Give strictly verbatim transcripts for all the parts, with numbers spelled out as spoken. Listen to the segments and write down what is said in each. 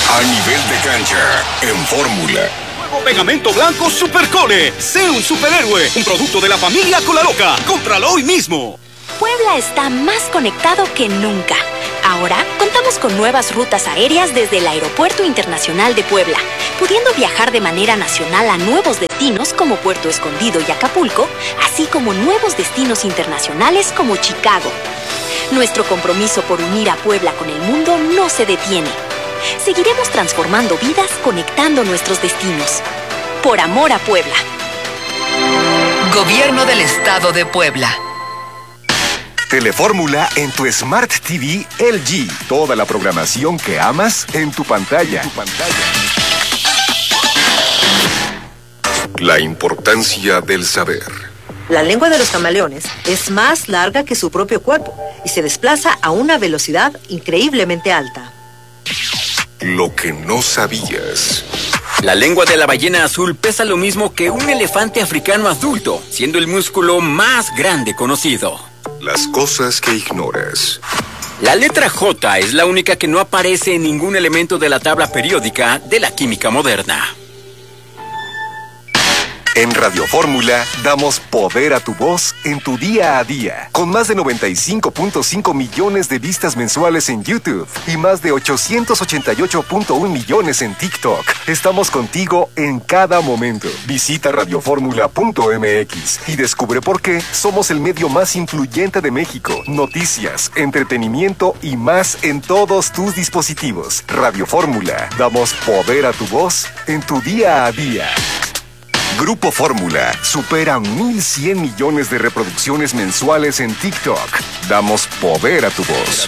A nivel de cancha, en Fórmula. Nuevo pegamento blanco Supercole. Sé un superhéroe. Un producto de la familia Colaloca. Cómpralo hoy mismo. Puebla está más conectado que nunca. Ahora contamos con nuevas rutas aéreas desde el Aeropuerto Internacional de Puebla, pudiendo viajar de manera nacional a nuevos destinos como Puerto Escondido y Acapulco, así como nuevos destinos internacionales como Chicago. Nuestro compromiso por unir a Puebla con el mundo no se detiene. Seguiremos transformando vidas conectando nuestros destinos. Por amor a Puebla. Gobierno del Estado de Puebla. Telefórmula en tu Smart T V L G. Toda la programación que amas en tu pantalla. Tu pantalla. La importancia del saber. La lengua de los camaleones es más larga que su propio cuerpo y se desplaza a una velocidad increíblemente alta. Lo que no sabías. La lengua de la ballena azul pesa lo mismo que un elefante africano adulto, siendo el músculo más grande conocido. Las cosas que ignoras. La letra J es la única que no aparece en ningún elemento de la tabla periódica de la química moderna. En Radio Fórmula damos poder a tu voz en tu día a día. Con más de noventa y cinco punto cinco millones de vistas mensuales en YouTube y más de ochocientos ochenta y ocho punto uno millones en TikTok. Estamos contigo en cada momento. Visita radio fórmula punto m x y descubre por qué somos el medio más influyente de México. Noticias, entretenimiento y más en todos tus dispositivos. Radio Fórmula. Damos poder a tu voz en tu día a día. Grupo Fórmula supera mil cien millones de reproducciones mensuales en TikTok. Damos poder a tu voz.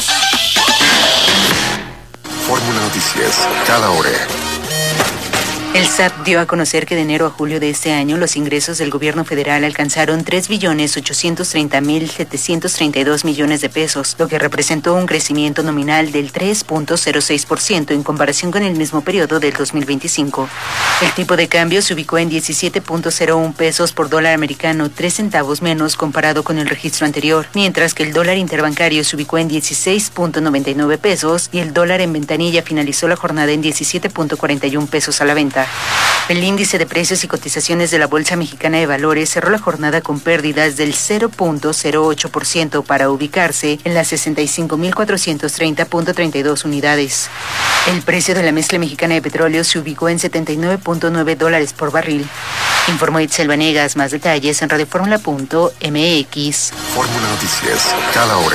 Fórmula Noticias, cada hora. El S A T dio a conocer que de enero a julio de este año los ingresos del gobierno federal alcanzaron tres billones ochocientos treinta mil setecientos treinta y dos millones de pesos, lo que representó un crecimiento nominal del tres punto cero seis por ciento en comparación con el mismo periodo del dos mil veinticinco. El tipo de cambio se ubicó en diecisiete punto cero uno pesos por dólar americano, tres centavos menos comparado con el registro anterior, mientras que el dólar interbancario se ubicó en dieciséis punto noventa y nueve pesos y el dólar en ventanilla finalizó la jornada en diecisiete punto cuarenta y uno pesos a la venta. El índice de precios y cotizaciones de la Bolsa Mexicana de Valores cerró la jornada con pérdidas del cero punto cero ocho por ciento para ubicarse en las sesenta y cinco mil cuatrocientos treinta punto treinta y dos unidades. El precio de la mezcla mexicana de petróleo se ubicó en setenta y nueve punto nueve dólares por barril. Informó Itzel Vanegas. Más detalles en radio fórmula punto m x. Fórmula Noticias, cada hora.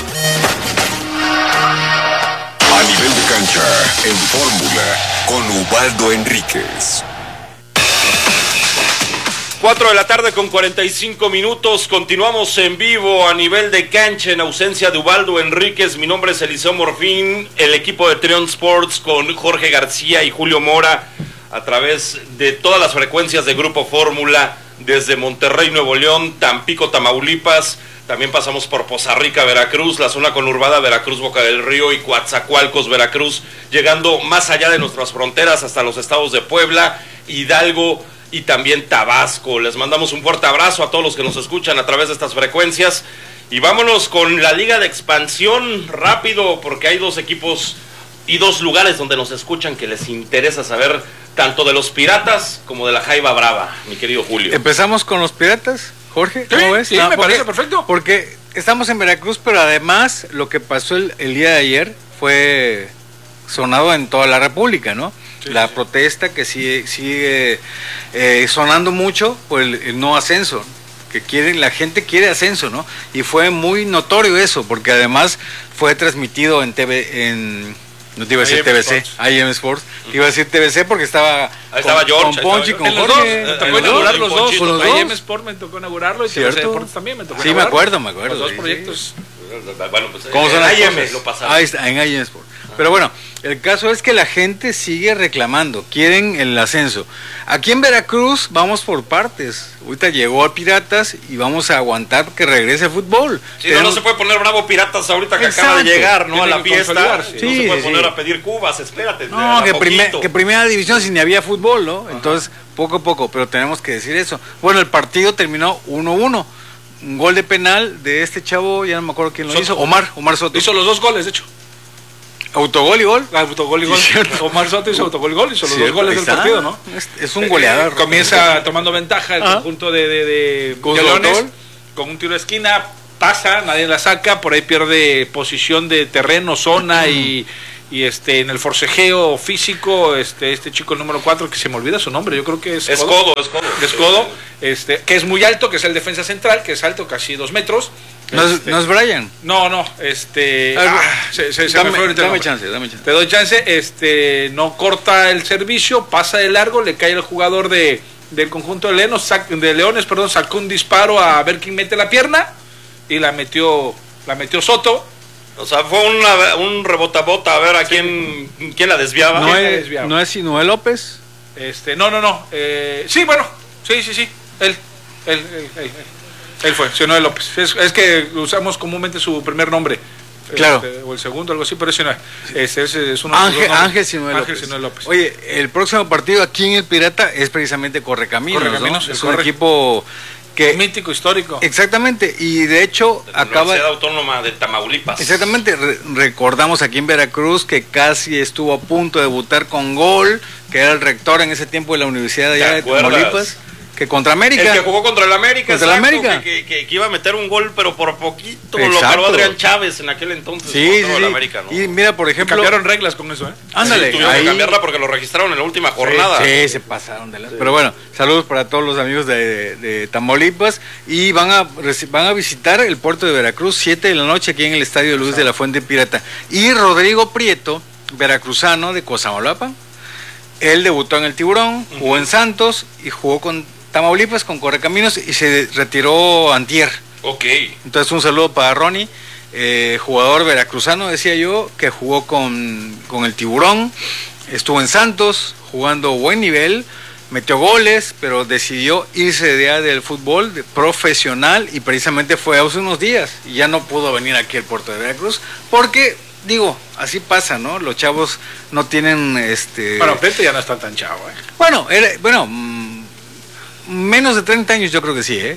A nivel de cancha, en Fórmula, con Ubaldo Enríquez. cuatro de la tarde con cuarenta y cinco minutos. Continuamos en vivo a nivel de cancha en ausencia de Ubaldo Enríquez. Mi nombre es Eliseo Morfín. El equipo de Trion Sports con Jorge García y Julio Mora a través de todas las frecuencias de Grupo Fórmula desde Monterrey, Nuevo León, Tampico, Tamaulipas. También pasamos por Poza Rica, Veracruz, la zona conurbada Veracruz, Boca del Río y Coatzacoalcos, Veracruz, llegando más allá de nuestras fronteras hasta los estados de Puebla, Hidalgo y también Tabasco. Les mandamos un fuerte abrazo a todos los que nos escuchan a través de estas frecuencias. Y vámonos con la Liga de Expansión rápido, porque hay dos equipos y dos lugares donde nos escuchan que les interesa saber tanto de los Piratas como de la Jaiba Brava, mi querido Julio. Empezamos con los Piratas. Jorge, ¿cómo sí, ves? Sí, no, me porque, parece perfecto. Porque estamos en Veracruz, pero además lo que pasó el, el día de ayer fue sonado en toda la República, ¿no? Sí, la sí. protesta que sigue, sigue eh, sonando mucho por el, el no ascenso, que quieren, la gente quiere ascenso, ¿no? Y fue muy notorio eso, porque además fue transmitido en T V, en... No te iba a decir T V C, I M Sports. Te iba a decir T V C porque estaba. Ahí estaba con, George. Con Ponchi, con en los Jorge. dos. Me tocó inaugurar los dos. Con los I M dos. Sport me tocó inaugurarlo y T V C Deportes también me tocó Sí, me acuerdo, me acuerdo. Los dos sí, proyectos. Sí. Bueno, pues ¿Cómo son las I M cosas? lo pasaron. Ahí está, en I M Sport. Pero bueno, el caso es que la gente sigue reclamando, quieren el ascenso. Aquí en Veracruz vamos por partes. Ahorita llegó a Piratas y vamos a aguantar que regrese el fútbol. Sí, no, no se puede poner bravo Piratas ahorita que Exacto. acaba de llegar, ¿no? Tiene a la fiesta. Sí, no se puede sí, poner sí. a pedir cubas, espérate. No, que, primer, que primera división si ni había fútbol, ¿no? Ajá. Entonces, poco a poco, pero tenemos que decir eso. Bueno, el partido terminó uno uno. Un gol de penal de este chavo, ya no me acuerdo quién lo Soto. hizo. Omar, Omar Soto. Hizo los dos goles, de hecho. Autogol y gol. Autogol y gol. Omar Soto hizo autogol y gol, hizo los Cierto, dos goles del está. partido, ¿no? Es, es un goleador. Eh, comienza tomando ventaja el Ajá. conjunto de, de, de, Con de su Leones, autogol. con un tiro de esquina, pasa, nadie la saca, por ahí pierde posición de terreno, zona y, y este en el forcejeo físico, este este chico el número cuatro, que se me olvida su nombre, yo creo que es Es Codo, codo, es codo. es Codo, este, que es muy alto, que es el defensa central, que es alto, casi dos metros. ¿No es, Este, no es Brian? No, no, este... A ver, ah, se, se- se dame, me fue ahorita el dame nombre. chance, dame chance. Te doy chance, este, no corta el servicio, pasa de largo, le cae el jugador de, del conjunto de Leones, sac, de Leones, perdón, sacó un disparo a ver quién mete la pierna y la metió, la metió Soto. O sea, fue una, un rebota-bota a ver a quién, quién la desviaba. ¿No ¿Quién la es, desviaba? ¿no es Sinué López? Este, no, no, no, eh, sí, bueno, sí, sí, sí, él, él, él, él, él. Él fue, Sinué López. Es, es que usamos comúnmente su primer nombre. Claro. Este, o el segundo, algo así, pero es Sinué. Este, es, es uno Ángel, dos nombres. Ángel Sinué Ángel López. Sinué López. Oye, el próximo partido aquí en el Pirata es precisamente Correcaminos, Correcaminos, ¿no? es Es un correcto. equipo que... Mítico, histórico. Exactamente, y de hecho De la acaba... Universidad Autónoma de Tamaulipas. Exactamente, re- recordamos aquí en Veracruz que casi estuvo a punto de debutar con gol, que era el rector en ese tiempo de la Universidad allá ¿Te de acuerdas? Tamaulipas, que contra América. El que jugó contra el América, Contra el exacto, América. Que, que- que iba a meter un gol, pero por poquito. Lo Exacto. paró Adrián Chávez en aquel entonces. Sí, contra sí, el sí. América, ¿no? Y mira, por ejemplo... Cambiaron reglas con eso, ¿eh? Ándale, Sí, tuvieron ahí... que cambiarla porque lo registraron en la última jornada. Sí, se pasaron de las... Pero bueno, saludos para todos los amigos de, de Tamaulipas y van a reci- van a visitar el puerto de Veracruz, siete de la noche aquí en el Estadio Luis de la Fuente Pirata. Y Rodrigo Prieto, veracruzano de Cosamaloapan, él debutó en el Tiburón, jugó en Santos y jugó con Tamaulipas, con Correcaminos y se retiró antier. Ok. Entonces un saludo para Ronnie, eh, jugador veracruzano, decía yo, que jugó con, con el Tiburón, estuvo en Santos, jugando buen nivel, metió goles, pero decidió irse de allá del fútbol de profesional y precisamente fue hace unos días y ya no pudo venir aquí al puerto de Veracruz porque, digo, así pasa, ¿no? Los chavos no tienen este... Bueno, Prieto ya no está tan chavo, ¿eh? Bueno, era- bueno, mm, menos de treinta años yo creo que sí, ¿eh?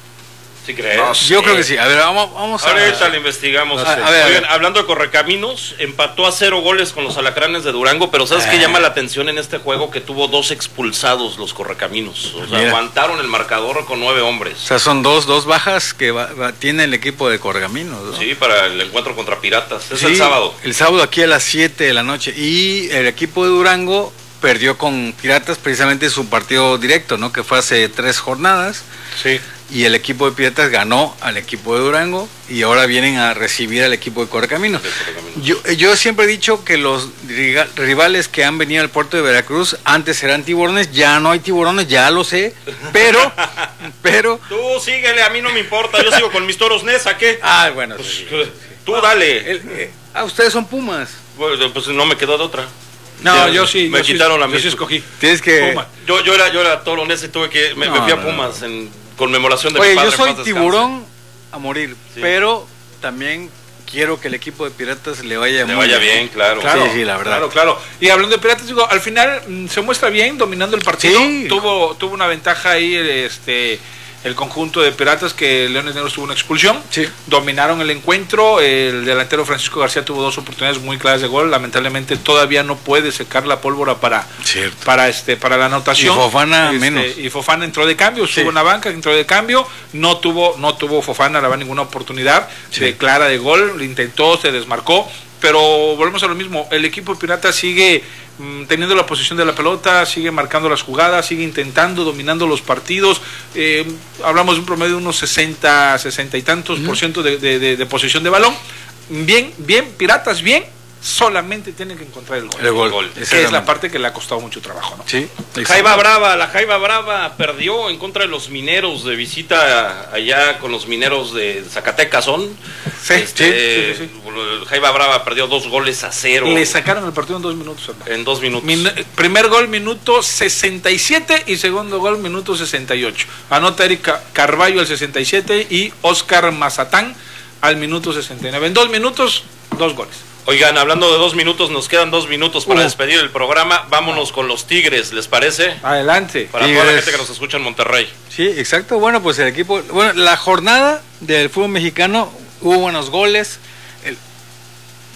¿Sí crees? No, Yo sí. creo que sí. A ver, vamos, vamos a... Ahorita le investigamos. No sé. A ver, a Oigan, ver. hablando de Correcaminos, empató a cero goles con los Alacranes de Durango, pero ¿sabes qué Ah. llama la atención en este juego? Que tuvo dos expulsados los Correcaminos. O sea, Mira. aguantaron el marcador con nueve hombres. O sea, son dos, dos bajas que va- va- tiene el equipo de Correcaminos, ¿no? Sí, para el encuentro contra Piratas. Es Sí, el sábado. El sábado aquí a las siete de la noche. Y el equipo de Durango perdió con Piratas precisamente su partido directo, ¿no? Que fue hace tres jornadas. Sí. Y el equipo de Piratas ganó al equipo de Durango y ahora vienen a recibir al equipo de Correcaminos. De Correcaminos. Yo, yo siempre he dicho que los riga- rivales que han venido al puerto de Veracruz antes eran tiburones, ya no hay tiburones, ya lo sé, pero, pero... Tú síguele, a mí no me importa. Yo sigo con mis toros Nesa, ¿qué? Ah, bueno, Pues, sí. tú dale. El- eh, ah, ustedes son Pumas. Bueno, pues no me quedó de otra. No, Ya, yo sí. Me yo sí- quitaron la Yo sí misma. escogí. Tienes que... Puma. Yo, yo era, yo era toro Nesa y tuve que. Me, me No, fui a no, Pumas en conmemoración de Oye, mi padre. yo soy en paz descanse. tiburón a morir, Sí. pero también quiero que el equipo de Piratas le vaya Le muy vaya bien, claro. Claro, Sí, sí, la verdad. Claro, claro. Y hablando de Piratas, digo, al final mm, se muestra bien dominando el partido. Sí. Tuvo tuvo una ventaja ahí este el conjunto de Piratas, que Leones Negros tuvo una expulsión. Sí. Dominaron el encuentro. El delantero Francisco García tuvo dos oportunidades muy claras de gol. Lamentablemente todavía no puede secar la pólvora para Cierto. para este para la anotación. Y Fofana Este, menos. Y Fofana entró de cambio, Sí. estuvo en la banca, entró de cambio, no tuvo no tuvo Fofana la verdad, ninguna oportunidad Sí. de clara de gol, lo intentó, se desmarcó, pero volvemos a lo mismo, el equipo de Piratas sigue mm, teniendo la posición de la pelota, sigue marcando las jugadas, sigue intentando, dominando los partidos, eh, hablamos de un promedio de unos sesenta, sesenta y tantos por ciento de, de, de, de posesión de balón, bien, bien, Piratas bien, solamente tienen que encontrar el gol. El gol, gol. Que es la exactamente. parte que le ha costado mucho trabajo, ¿no? Sí, Jaiba Brava, la Jaiba Brava perdió en contra de los mineros de visita allá con los mineros de Zacatecas, son. Sí, Este, sí, sí, el Jaiba Brava perdió dos goles a cero Le sacaron el partido en dos minutos, hermano. en dos minutos. Min- primer gol minuto sesenta y siete y segundo gol minuto sesenta y ocho. Anota Erika Carballo al sesenta y siete y Oscar Mazatán al minuto sesenta y nueve. En dos minutos, dos goles. Oigan, hablando de dos minutos, nos quedan dos minutos para Uh. despedir el programa. Vámonos con los Tigres, ¿les parece? Adelante. Para toda la Tigres. gente que nos escucha en Monterrey. Sí, exacto. Bueno, pues el equipo, bueno, la jornada del fútbol mexicano hubo buenos goles. El-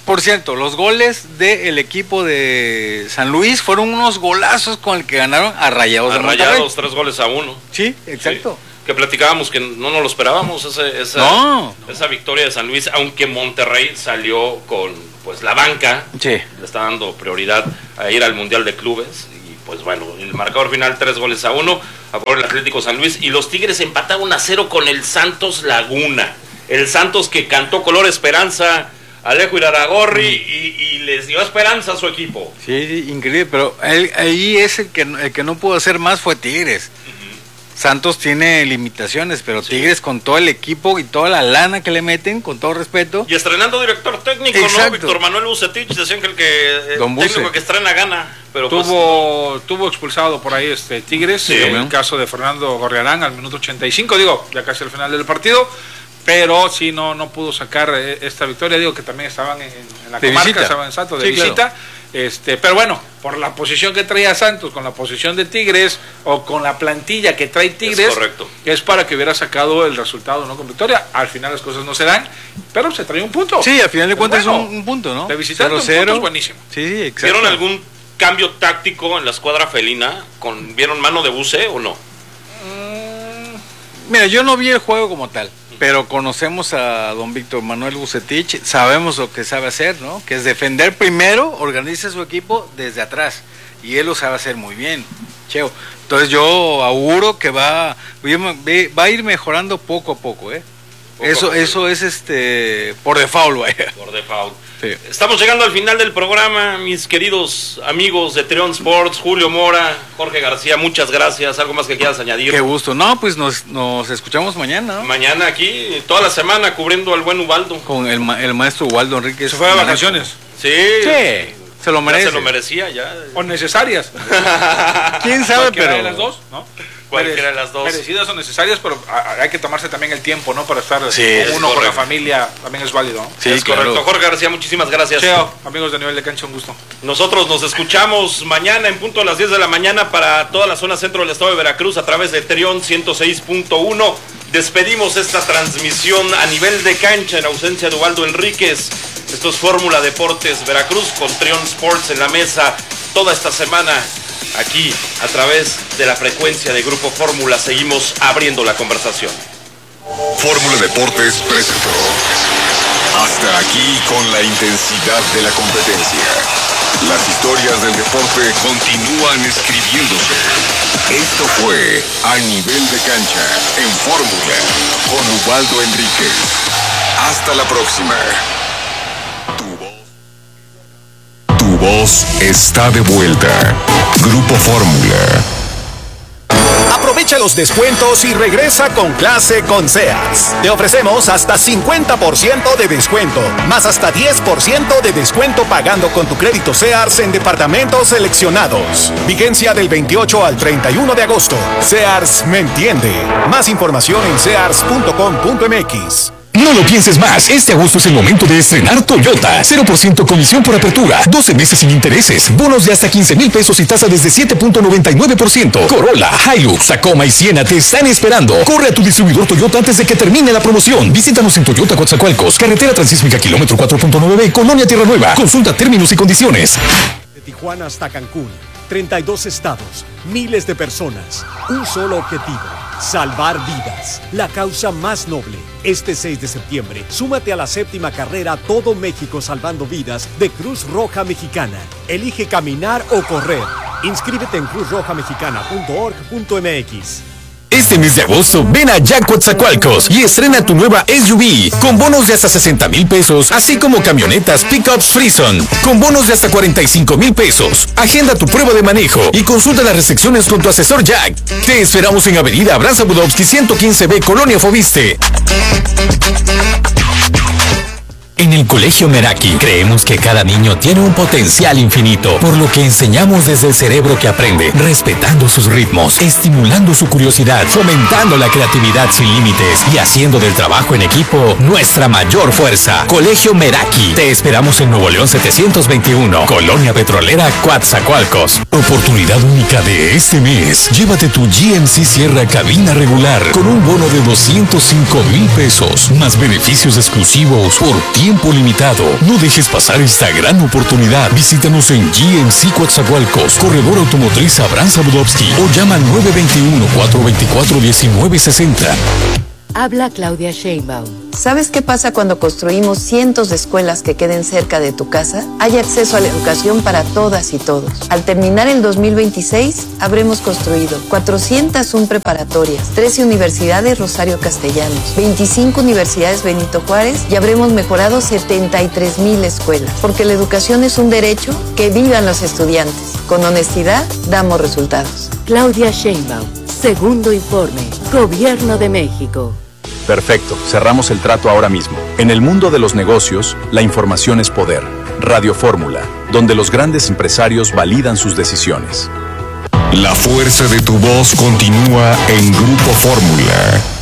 Por cierto, los goles del equipo de San Luis fueron unos golazos con el que ganaron a Rayados a de Monterrey. Rayados, tres goles a uno. Sí, exacto. Sí, que platicábamos que no nos lo esperábamos, ese, esa, no. esa victoria de San Luis, aunque Monterrey salió con pues la banca, sí. le está dando prioridad a ir al Mundial de Clubes. Y pues bueno, el marcador final, tres goles a uno a favor del Atlético San Luis. Y los Tigres empataron a cero con el Santos Laguna. El Santos que cantó color esperanza Alejo Iraragorri y, y les dio esperanza a su equipo. Sí, sí, increíble, pero él, ahí es el que, el que no pudo hacer más fue Tigres. Uh-huh. Santos tiene limitaciones, pero sí. Tigres con todo el equipo y toda la lana que le meten, con todo respeto. Y estrenando director técnico, exacto. ¿no? Víctor Manuel Bucetich, decían que el que Don técnico Buce. que estrena gana. Pero tuvo, pues, tuvo expulsado por ahí este Tigres, sí, en el caso de Fernando Gorriarán al minuto ochenta y cinco, digo, ya casi al final del partido. Pero sí, no, no pudo sacar eh, esta victoria. Digo que también estaban en, en la de comarca, visita. estaban en Santos de sí, visita. Claro. Este, pero bueno, por la posición que traía Santos, con la posición de Tigres, o con la plantilla que trae Tigres, es, correcto. es para que hubiera sacado el resultado, ¿no? Con victoria. Al final las cosas no se dan, pero se trae un punto. Sí, al final de cuentas es bueno. un, un punto, ¿no? De visitante, un punto es buenísimo. Sí, sí, exacto. ¿Vieron algún cambio táctico en la escuadra felina? Con, ¿Vieron mano de Buce o no? Mm, mira, yo no vi el juego como tal. Pero conocemos a don Víctor Manuel Bucetich, sabemos lo que sabe hacer, ¿no? Que es defender primero, organiza su equipo desde atrás. Y él lo sabe hacer muy bien, Cheo. Entonces yo auguro que va, va a ir mejorando poco a poco, ¿eh? Poco eso, poco. Eso es este por default, vaya. Por default. Sí. Estamos llegando al final del programa, mis queridos amigos de Trion Sports, Julio Mora, Jorge García, muchas gracias. ¿Algo más que quieras añadir? Qué gusto. No, pues nos, nos escuchamos mañana, ¿no? Mañana aquí, toda la semana, cubriendo al buen Ubaldo. Con el, ma el maestro Ubaldo Enríquez. ¿Se fue de vacaciones? Sí. Sí. Se lo merece. Ya se lo merecía, ya. O necesarias. ¿Quién sabe? Pero de las dos, ¿no? Cualquiera de las dos. Merecidas o necesarias, pero hay que tomarse también el tiempo, ¿no? Para estar sí, uno con la familia, también es válido, ¿no? Sí, es claro. Correcto. Jorge García, muchísimas gracias. Cheo, amigos de Nivel de Cancha, un gusto. Nosotros nos escuchamos mañana en punto a las diez de la mañana para toda la zona centro del estado de Veracruz a través de Trion ciento seis punto uno. Despedimos esta transmisión a nivel de cancha en ausencia de Ubaldo Enríquez. Esto es Fórmula Deportes Veracruz con Trion Sports en la mesa toda esta semana. Aquí, a través de la frecuencia de Grupo Fórmula, seguimos abriendo la conversación. Fórmula Deportes presentó. Hasta aquí con la intensidad de la competencia. Las historias del deporte continúan escribiéndose. Esto fue A Nivel de Cancha en Fórmula con Ubaldo Enríquez. Hasta la próxima. Tu voz está de vuelta. Grupo Fórmula. Aprovecha los descuentos y regresa con clase con Sears. Te ofrecemos hasta cincuenta por ciento de descuento, más hasta diez por ciento de descuento pagando con tu crédito Sears en departamentos seleccionados. Vigencia del veintiocho al treinta y uno de agosto. Sears me entiende. Más información en sears punto com punto m x. No lo pienses más, este agosto es el momento de estrenar Toyota. cero por ciento comisión por apertura, doce meses sin intereses, bonos de hasta quince mil pesos y tasa desde siete punto noventa y nueve por ciento. Corolla, Hilux, Tacoma y Siena te están esperando. Corre a tu distribuidor Toyota antes de que termine la promoción. Visítanos en Toyota Coatzacoalcos, carretera transísmica kilómetro cuatro punto nueve, Colonia Tierra Nueva. Consulta términos y condiciones. De Tijuana hasta Cancún, treinta y dos estados, miles de personas, un solo objetivo. Salvar vidas, la causa más noble. Este seis de septiembre, súmate a la séptima carrera Todo México Salvando Vidas de Cruz Roja Mexicana. Elige caminar o correr. Inscríbete en cruz roja mexicana punto org punto m x. Este mes de agosto, ven a Jack Coatzacoalcos y estrena tu nueva S U V con bonos de hasta sesenta mil pesos, así como camionetas Pickups Frison con bonos de hasta cuarenta y cinco mil pesos. Agenda tu prueba de manejo y consulta las restricciones con tu asesor Jack. Te esperamos en Avenida Abraza Budowski ciento quince B, Colonia Fobiste. En el Colegio Meraki creemos que cada niño tiene un potencial infinito, por lo que enseñamos desde el cerebro que aprende, respetando sus ritmos, estimulando su curiosidad, fomentando la creatividad sin límites y haciendo del trabajo en equipo nuestra mayor fuerza. Colegio Meraki, te esperamos en Nuevo León setecientos veintiuno, Colonia Petrolera, Coatzacoalcos. Oportunidad única de este mes. Llévate tu G M C Sierra cabina regular con un bono de doscientos cinco mil pesos, más beneficios exclusivos por ti tiempo limitado. No dejes pasar esta gran oportunidad. Visítanos en G M C Coatzacoalcos, Corredor Automotriz Abraham Sabudowski o llama al nueve dos uno, cuatro dos cuatro, uno nueve seis cero. Habla Claudia Sheinbaum. ¿Sabes qué pasa cuando construimos cientos de escuelas que queden cerca de tu casa? Hay acceso a la educación para todas y todos. Al terminar el dos mil veintiséis, habremos construido cuatrocientas una preparatorias, trece universidades Rosario Castellanos, veinticinco universidades Benito Juárez y habremos mejorado setenta y tres mil escuelas. Porque la educación es un derecho, que vivan los estudiantes. Con honestidad, damos resultados. Claudia Sheinbaum, segundo informe, Gobierno de México. Perfecto, cerramos el trato ahora mismo. En el mundo de los negocios, la información es poder. Radio Fórmula, donde los grandes empresarios validan sus decisiones. La fuerza de tu voz continúa en Grupo Fórmula.